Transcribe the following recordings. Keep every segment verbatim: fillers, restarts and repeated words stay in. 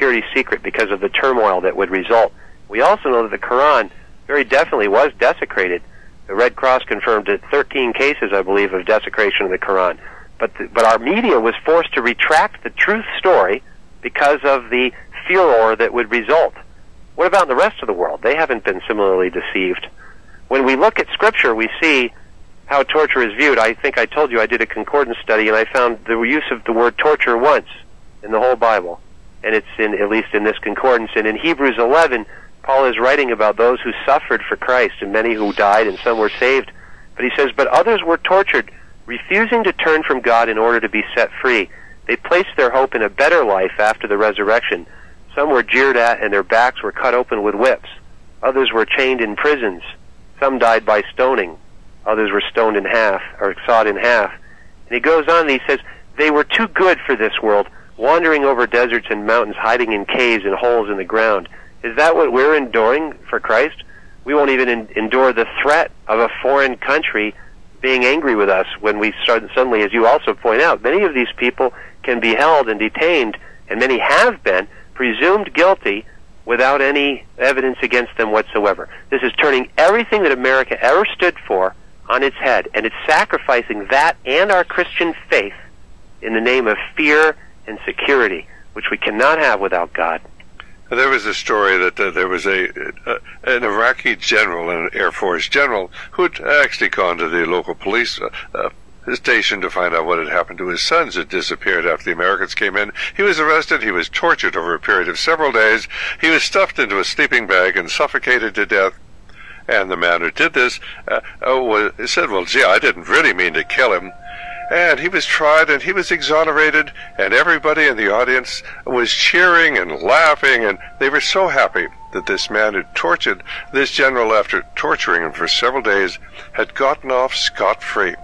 security secret because of the turmoil that would result. We also know that the Quran very definitely was desecrated. The Red Cross confirmed it, thirteen cases, I believe, of desecration of the Quran. But the, but our media was forced to retract the truth story because of the furor that would result. What about the rest of the world? They haven't been similarly deceived. When we look at Scripture, we see how torture is viewed. I think I told you I did a concordance study, and I found the use of the word torture once in the whole Bible. And it's in, at least in this concordance. And in Hebrews eleven, Paul is writing about those who suffered for Christ, and many who died, and some were saved. But he says, but others were tortured, refusing to turn from God in order to be set free. They placed their hope in a better life after the resurrection. Some were jeered at, and their backs were cut open with whips. Others were chained in prisons. Some died by stoning. Others were stoned in half, or sawed in half. And he goes on, and he says, they were too good for this world, wandering over deserts and mountains, hiding in caves and holes in the ground. Is that what we're enduring for Christ? We won't even in, endure the threat of a foreign country being angry with us when we start suddenly, as you also point out, many of these people can be held and detained, and many have been, presumed guilty without any evidence against them whatsoever. This is turning everything that America ever stood for on its head, and it's sacrificing that and our Christian faith in the name of fear and security, which we cannot have without God. There was a story that uh, there was a uh, an Iraqi general, an Air Force general, who had actually gone to the local police uh, uh, station to find out what had happened to his sons who had disappeared after the Americans came in. He was arrested. He was tortured over a period of several days. He was stuffed into a sleeping bag and suffocated to death. And the man who did this uh, uh, said, well, gee, I didn't really mean to kill him. And he was tried, and he was exonerated, and everybody in the audience was cheering and laughing, and they were so happy that this man who tortured this general after torturing him for several days had gotten off scot-free.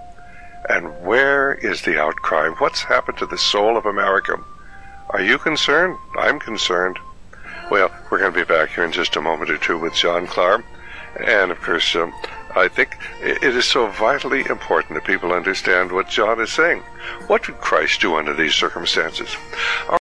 And where is the outcry? What's happened to the soul of America? Are you concerned? I'm concerned. Well, we're going to be back here in just a moment or two with John Clark. And, of course, um, I think it is so vitally important that people understand what John is saying. What would Christ do under these circumstances?